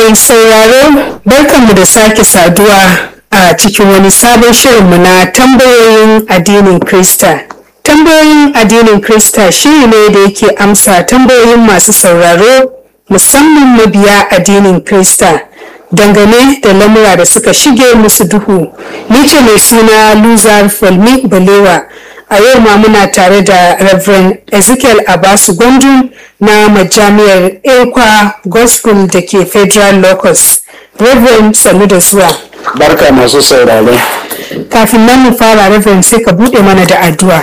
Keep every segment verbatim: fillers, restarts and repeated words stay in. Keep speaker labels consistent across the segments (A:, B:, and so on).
A: Mai sauraro barkanmu da sake saduwa a cikin wani sabon shirinmu na tambayoyin addinin Krista. Tambayoyin addinin Krista shiri ne da yake amsa tambayoyin masu sauraro musamman mabiya addinin Krista dangane da lamura da suka shige musu duhu. Ni ce mai suna Luzar Falmi Balewa. A yau ma muna tare da Reverend Ezekiel Abasu Gwandu na majami'ar Ekwa Gospel da ke Federal Locus. Reverend sannu da zuwa.
B: Barka masu saurare.
A: Kafin nan mu fara Reverend sai ka bude mana da addu'a.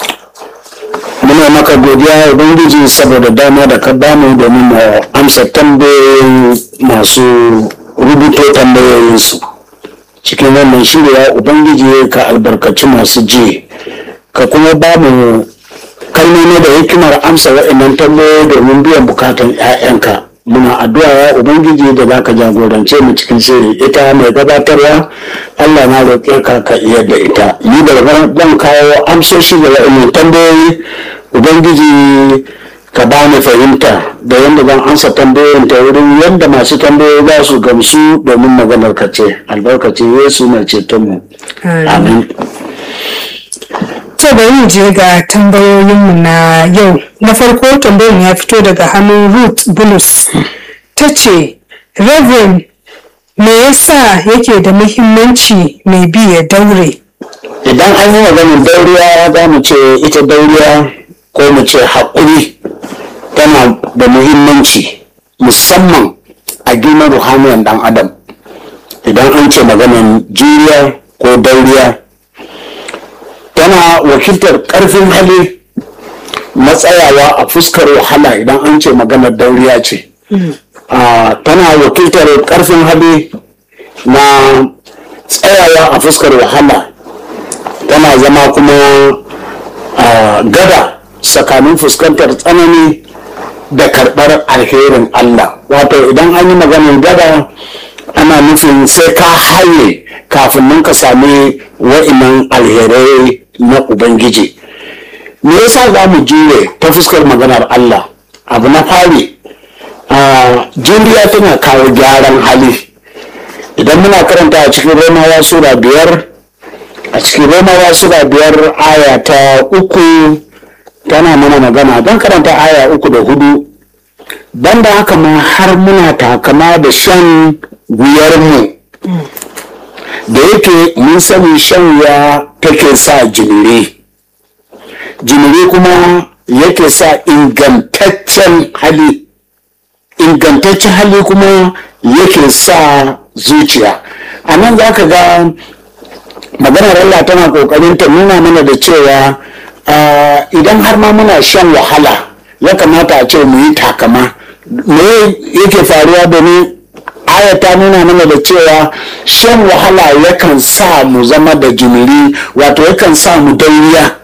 B: Muna maka godiya Ubangiji saboda dama da ka bamu domin mu amsa tambayoyin masu rubuto tambayoyinsu. Cikin wannan shirya Ubangiji ka albarkaci masu ji. Ka kuma ba mu kalmomi da hikimar amsa waɗannan tambayoyi domin biyan bukatan 'ya'yanka. Muna addu'a ya Ubangiji da za ka jagorance mu cikin sirri. Ita mai gabatarwa Allah na roƙe ka ka iya da ita. Ni da zan kawo amsoshi da waɗannan tambayoyi Ubangiji ka ba ni fahimta da yadda zan amsa tambayoyin ta wurin yadda masu tambayoyi za su gamsu domin maganar ka ce. Albarkacin Yesu mai cetonmu. Amin.
A: To bari mu je ga tambayoyinmu na yau. Na farko tambayin ya fito daga hannun Ruth Bulus. Ta ce, Reverend, me yasa yake da muhimmanci mai bi ya daure?
B: Idan an yi maganin dauriya za mu ce ita dauriya ko mu ce haƙuri tana da muhimmanci musamman a girman ruhaniyan ɗan adam. Idan an ce maganin juriya ko dauriya tana wakiltar ƙarfin hali matsayawa a fuskar wahala idan an ce maganar dauriya ce. Tana wakiltar ƙarfin hali na tsayawa a fuskar wahala, tana zama kuma gada tsakanin fuskantar tsanani da karɓar alherin Allah. Wato idan an yi maganar gada ana nufin sai ka haye kafin nan ka sami wa'inan alherai na Ubangiji. Me yasa za mu jure ta fuskar maganar Allah? Abu na fari, juriya tana kawo gyaran hali. Idan muna karanta a cikin Romawa Sura biyar, a cikin Romawa Sura biyar aya ta uku tana mana magana, don karanta aya uku da hudu. Banda haka ma har muna takama da shan wuyarmu. Da yake mun sani shan wuya take sa jimiri, jimiri kuma yake sa ingantaccen hali, ingantaccen hali kuma yake sa zuciya. A nan za ka ga maganar Allah tana kokarin ta nuna mana da cewa idan har ma muna shan wahala ya kamata a ce mu yi takama. Me yake faruwa domin aya ta nuna mana da cewa shan wahala yakan sa mu zama da jimiri, wato yakan sa mu dauriya.